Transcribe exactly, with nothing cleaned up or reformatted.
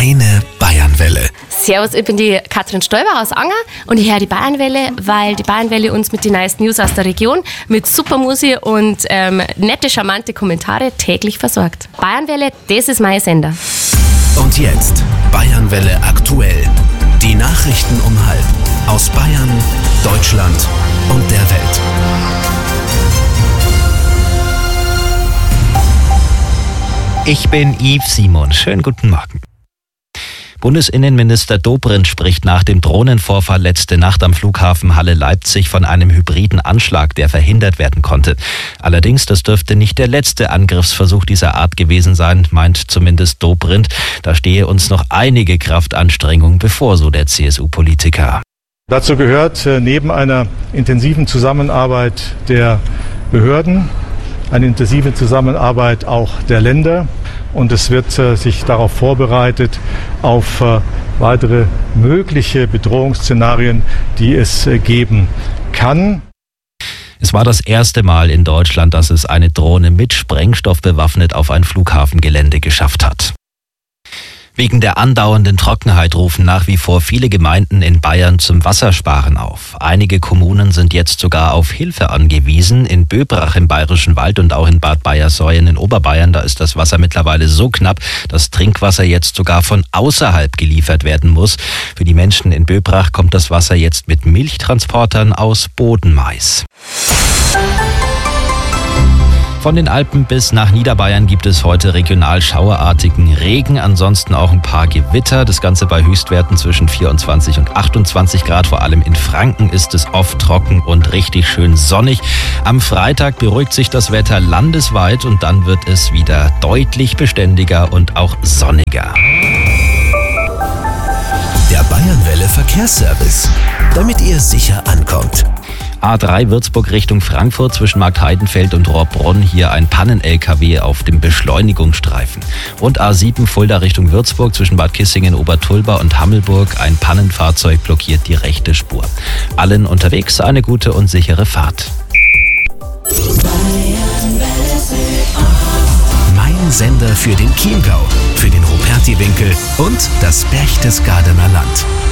Deine Bayernwelle. Servus, ich bin die Katrin Stoiber aus Anger und ich höre die Bayernwelle, weil die Bayernwelle uns mit den neuesten News aus der Region, mit super Musik und ähm, nette, charmante Kommentare täglich versorgt. Bayernwelle, das ist mein Sender. Und jetzt Bayernwelle aktuell. Die Nachrichten um halb aus Bayern, Deutschland und der Welt. Ich bin Yves Simon. Schönen guten Morgen. Bundesinnenminister Dobrindt spricht nach dem Drohnenvorfall letzte Nacht am Flughafen Halle-Leipzig von einem hybriden Anschlag, der verhindert werden konnte. Allerdings, das dürfte nicht der letzte Angriffsversuch dieser Art gewesen sein, meint zumindest Dobrindt. Da stehe uns noch einige Kraftanstrengungen bevor, so der C S U-Politiker. Dazu gehört neben einer intensiven Zusammenarbeit der Behörden eine intensive Zusammenarbeit auch der Länder. Und es wird äh, sich darauf vorbereitet, auf äh, weitere mögliche Bedrohungsszenarien, die es äh, geben kann. Es war das erste Mal in Deutschland, dass es eine Drohne mit Sprengstoff bewaffnet auf ein Flughafengelände geschafft hat. Wegen der andauernden Trockenheit rufen nach wie vor viele Gemeinden in Bayern zum Wassersparen auf. Einige Kommunen sind jetzt sogar auf Hilfe angewiesen. In Böbrach im Bayerischen Wald und auch in Bad Bayersoien in Oberbayern, da ist das Wasser mittlerweile so knapp, dass Trinkwasser jetzt sogar von außerhalb geliefert werden muss. Für die Menschen in Böbrach kommt das Wasser jetzt mit Milchtransportern aus Bodenmais. Von den Alpen bis nach Niederbayern gibt es heute regional schauerartigen Regen, ansonsten auch ein paar Gewitter. Das Ganze bei Höchstwerten zwischen vierundzwanzig und achtundzwanzig Grad. Vor allem in Franken ist es oft trocken und richtig schön sonnig. Am Freitag beruhigt sich das Wetter landesweit und dann wird es wieder deutlich beständiger und auch sonniger. Der Bayernwelle Verkehrsservice, damit ihr sicher ankommt. A drei Würzburg Richtung Frankfurt zwischen Marktheidenfeld und Rohrbrunn, hier ein Pannen-L K W auf dem Beschleunigungsstreifen. Und A sieben Fulda Richtung Würzburg zwischen Bad Kissingen, Obertulba und Hammelburg, ein Pannenfahrzeug blockiert die rechte Spur. Allen unterwegs eine gute und sichere Fahrt. Mein Sender für den Chiemgau, für den Rupertiwinkel und das Berchtesgadener Land.